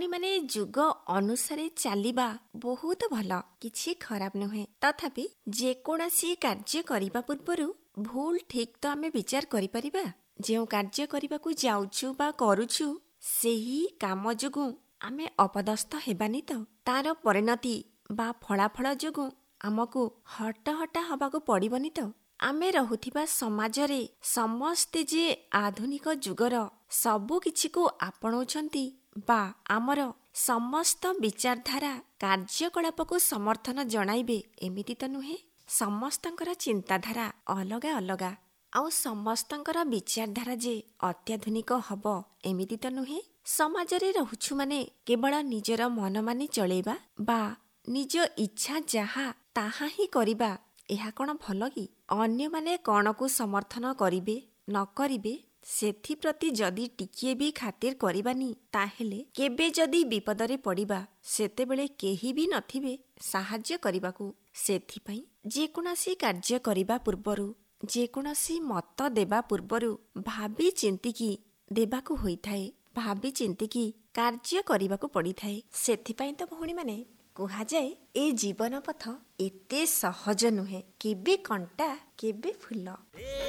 ଭଉଣୀ ମାନେ ଯୁଗ ଅନୁସାରେ ଚାଲିବା ବହୁତ ଭଲ, କିଛି ଖରାପ ନୁହେଁ। ତଥାପି ଯେକୌଣସି କାର୍ଯ୍ୟ କରିବା ପୂର୍ବରୁ ଭୁଲ ଠିକ୍ ତ ଆମେ ବିଚାର କରିପାରିବା। ଯେଉଁ କାର୍ଯ୍ୟ କରିବାକୁ ଯାଉଛୁ ବା କରୁଛୁ ସେହି କାମ ଯୋଗୁଁ ଆମେ ଅପଦସ୍ତ ହେବାନି ତ? ତାର ପରିଣତି ବା ଫଳାଫଳ ଯୋଗୁଁ ଆମକୁ ହଟହଟା ହବାକୁ ପଡ଼ିବନି ତ? ଆମେ ରହୁଥିବା ସମାଜରେ ସମସ୍ତେ ଯେ ଆଧୁନିକ ଯୁଗର ସବୁ କିଛିକୁ ଆପଣଉଛନ୍ତି ବା ଆମର ସମସ୍ତ ବିଚାରଧାରା କାର୍ଯ୍ୟକଳାପକୁ ସମର୍ଥନ ଜଣାଇବେ ଏମିତି ତ ନୁହେଁ। ସମସ୍ତଙ୍କର ଚିନ୍ତାଧାରା ଅଲଗା ଅଲଗା, ଆଉ ସମସ୍ତଙ୍କର ବିଚାରଧାରା ଯେ ଅତ୍ୟାଧୁନିକ ହବ ଏମିତି ତ ନୁହେଁ। ସମାଜରେ ରହୁଛୁ ମାନେ କେବଳ ନିଜର ମନ ମାନି ଚଳେଇବା ବା ନିଜ ଇଚ୍ଛା ଯାହା ତାହା ହିଁ କରିବା, ଏହା କ'ଣ ଭଲ କି? ଅନ୍ୟମାନେ କ'ଣକୁ ସମର୍ଥନ କରିବେ ନ କରିବେ ସେଥିପ୍ରତି ଯଦି ଟିକିଏ ବି ଖାତିର କରିବାନି, ତାହେଲେ କେବେ ଯଦି ବିପଦରେ ପଡ଼ିବା ସେତେବେଳେ କେହି ବି ନଥିବେ ସାହାଯ୍ୟ କରିବାକୁ। ସେଥିପାଇଁ ଯେକୌଣସି କାର୍ଯ୍ୟ କରିବା ପୂର୍ବରୁ, ଯେକୌଣସି ମତ ଦେବା ପୂର୍ବରୁ ଭାବି ଚିନ୍ତିକି ଦେବାକୁ ହୋଇଥାଏ, ଭାବି ଚିନ୍ତିକି କାର୍ଯ୍ୟ କରିବାକୁ ପଡ଼ିଥାଏ। ସେଥିପାଇଁ ତ ଭଉଣୀମାନେ କୁହାଯାଏ ଏ ଜୀବନ ପଥ ଏତେ ସହଜ ନୁହେଁ, କେବେ କଣ୍ଟା କେବେ ଫୁଲ।